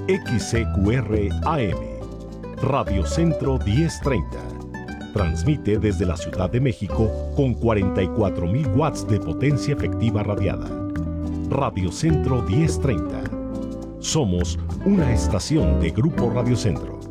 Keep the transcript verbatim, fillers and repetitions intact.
X C Q R A M, Radio Centro diez treinta. Transmite desde la Ciudad de México con cuarenta y cuatro mil watts de potencia efectiva radiada. Radio Centro diez treinta. Somos una estación de Grupo Radio Centro.